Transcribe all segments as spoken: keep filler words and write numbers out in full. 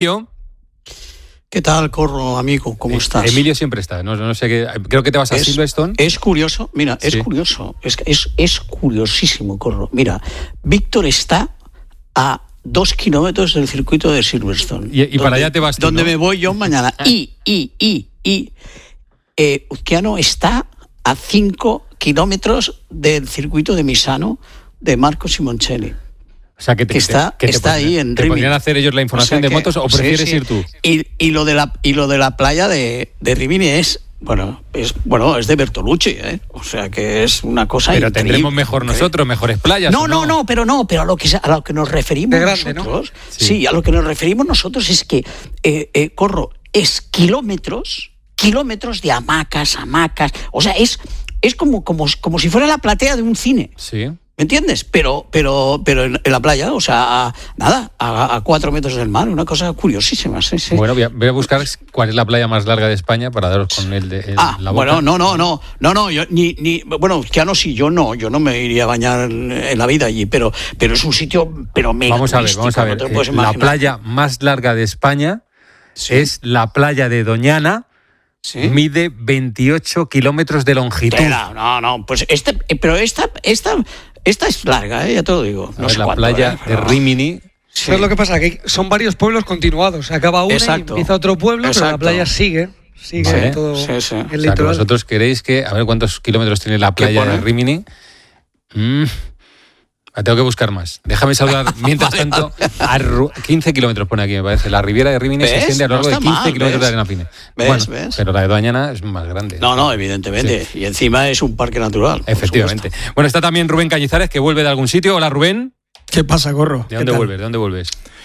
¿Qué tal, Corro, amigo? ¿Cómo eh, estás? Emilio siempre está, no, no sé qué. Creo que te vas a es, Silverstone. Es curioso, mira, es sí. curioso, es, es, es curiosísimo, Corro. Mira, Víctor está a dos kilómetros del circuito de Silverstone. Y, y donde, para allá te vas tú, Donde ¿no? me voy yo mañana. Y, y, y, y, eh, Uzquiano está a cinco kilómetros del circuito de Misano de Marco Simoncelli. O sea, que, te, que está, que te está podrían, ahí en ¿Te Rimini. podrían hacer ellos la información o sea de que, motos o prefieres sí, sí. ir tú? Y, y, lo de la, y lo de la playa de, de Rimini es, bueno, es bueno es de Bertolucci, ¿eh? O sea que es una cosa Pero increíble. tendremos mejor nosotros, mejores playas. No, no, no, no, pero no, pero a lo que, a lo que nos referimos grande, nosotros, ¿no? sí. sí, a lo que nos referimos nosotros es que, eh, eh, Corro, es kilómetros, kilómetros de hamacas, hamacas, o sea, es, es como, como, como si fuera la platea de un cine. Sí. ¿Me entiendes? Pero, pero, pero en, en la playa, o sea, a, nada, a, a cuatro metros del mar, una cosa curiosísima. Sí, sí. Bueno, voy a, voy a buscar cuál es la playa más larga de España para daros con el de el, ah, la boca. Bueno, no, no, no, no, no, yo ni, ni, bueno, ya no, sí, yo no, yo no me iría a bañar en, en la vida allí, pero, pero es un sitio, pero mega Vamos a ver, vamos a ver. No te eh, la playa más larga de España sí. es la playa de Doñana. ¿Sí? Mide veintiocho kilómetros de longitud. Tela, no, no, pues este, pero esta, esta, esta es larga, ¿eh? Ya te lo digo. No ver, sé la cuánto, playa ¿eh? de Rimini. Sí. ¿Sabes lo que pasa? Que son varios pueblos continuados. Se acaba uno y empieza otro pueblo, Exacto. pero la playa sigue. Sigue ¿Sí? todo sí, sí. el o sea, litoral. que vosotros queréis que... A ver cuántos kilómetros tiene la playa de Rimini. Mm. Tengo que buscar más. Déjame saludar, mientras vale, tanto, vale. a Ru- quince kilómetros pone aquí, me parece. La Riviera de Rimini se extiende a lo largo no de quince mal, kilómetros ¿ves? De arena fina. ¿Ves? Bueno, ¿ves? Pero la de Doñana es más grande. No, no, evidentemente. Sí. Y encima es un parque natural. Efectivamente. Bueno, está también Rubén Cañizares, que vuelve de algún sitio. Hola, Rubén. ¿Qué pasa, Corro? ¿De dónde vuelves? ¿De dónde vuelves?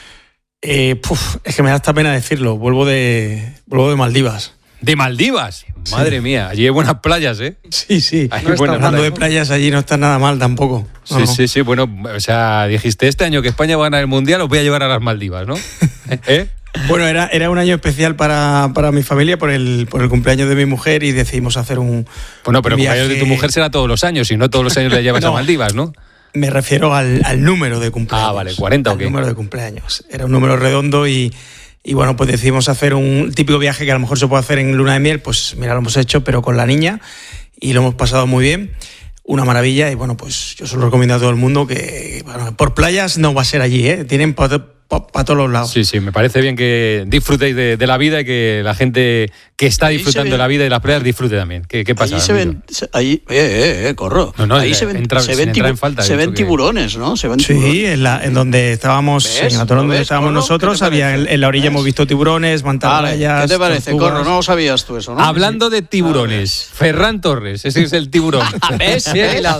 Eh, puf, es que me da esta pena decirlo. Vuelvo de, vuelvo de Maldivas. ¿De Maldivas? Sí. Madre mía, allí hay buenas playas, ¿eh? Sí, sí. Hay no buenas hablando playas. de playas, allí no está nada mal tampoco. Sí, no, sí, sí. Bueno, o sea, dijiste este año que España va a ganar el Mundial, os voy a llevar a las Maldivas, ¿no? ¿Eh? Bueno, era, era un año especial para, para mi familia por el, por el cumpleaños de mi mujer y decidimos hacer un Bueno, pero un el cumpleaños de tu mujer será todos los años y no todos los años le llevas no, a Maldivas, ¿no? Me refiero al, al número de cumpleaños. Ah, vale, cuarenta o qué. El número de cumpleaños. Era un número redondo y... Y bueno, pues decidimos hacer un típico viaje que a lo mejor se puede hacer en luna de miel, pues mira, lo hemos hecho, pero con la niña y lo hemos pasado muy bien, una maravilla y bueno, pues yo se lo recomiendo a todo el mundo que, bueno, por playas no va a ser allí, ¿eh? Tienen para pa, pa todos los lados. Sí, sí, me parece bien que disfrutéis de, de la vida y que la gente que está disfrutando de la vida y de las playas disfrute también. ¿Qué, qué pasa? Allí se ven, ahí, eh, eh, eh, corro. No, no, ahí se ven, entra, se ven, tibu- en falta, se ven tiburones, que... ¿no? Se ven sí, tiburones. en, la, en donde estábamos, ¿Ves? en la zona donde ¿Ves, estábamos Corro? nosotros, había en, en la orilla ¿ves? Hemos visto tiburones, mantarrayas. Vale. ¿Qué te parece, tortugas. Corro? No lo sabías tú eso, ¿no? Hablando de tiburones, Ferran Torres, ese es el tiburón. ¿Ves? Bien hilado.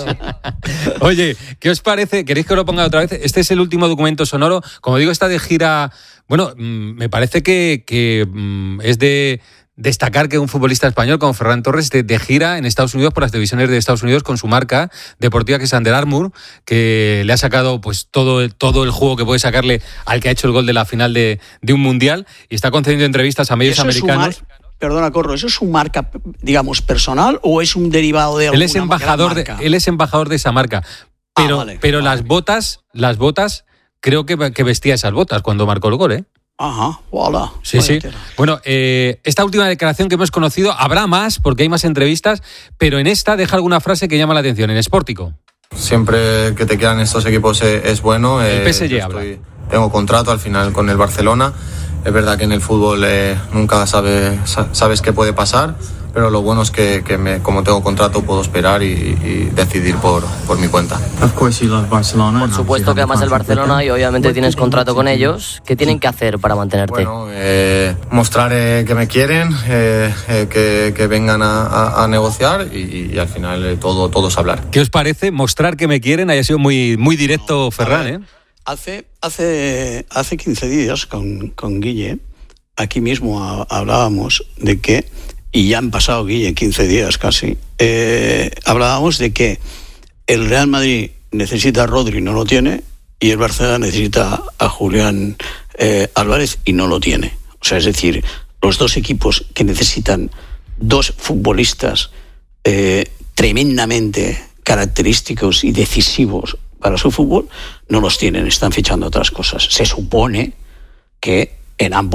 Oye, ¿qué os parece? ¿Queréis que os lo ponga otra vez? Este es el último documento sonoro. Como digo, está de gira. Bueno, me parece que, que es de destacar que un futbolista español como Ferran Torres esté de gira en Estados Unidos por las televisiones de Estados Unidos con su marca deportiva que es Under Armour, que le ha sacado pues todo el, todo el juego que puede sacarle al que ha hecho el gol de la final de, de un mundial y está concediendo entrevistas a medios americanos. Perdona, Corro, ¿eso es su marca, digamos, personal o es un derivado de alguna él es embajador de, marca? Él es embajador de esa marca, pero, ah, vale, pero vale. las botas, las botas, creo que, que vestía esas botas cuando marcó el gol, ¿eh? Ajá, voilà. Sí, sí. Bueno, eh, esta última declaración que hemos conocido, habrá más porque hay más entrevistas, pero en esta deja alguna frase que llama la atención, en Sportico. Siempre que te quedan estos equipos es, es bueno. El eh, P S G habla. Estoy, tengo contrato al final con el Barcelona. Es verdad que en el fútbol eh, nunca sabe, sabes qué puede pasar, pero lo bueno es que, que me, como tengo contrato puedo esperar y, y decidir por, por mi cuenta. Por supuesto que amas el Barcelona y obviamente tienes contrato con ellos. ¿Qué tienen que hacer para mantenerte? Bueno, eh, mostrar eh, que me quieren, eh, eh, que, que vengan a, a, a negociar y, y al final eh, todo, todo es hablar. ¿Qué os parece? Mostrar que me quieren, haya sido muy, muy directo Ferran, ¿eh? Hace, hace, hace quince días con, con Guille, aquí mismo a, hablábamos de que, y ya han pasado, Guille, quince días casi, eh, hablábamos de que el Real Madrid necesita a Rodri, no lo tiene, y el Barcelona necesita a Julián eh, Álvarez y no lo tiene. O sea, es decir, los dos equipos que necesitan dos futbolistas eh, tremendamente característicos y decisivos para su fútbol, no los tienen, están fichando otras cosas. Se supone que en ambos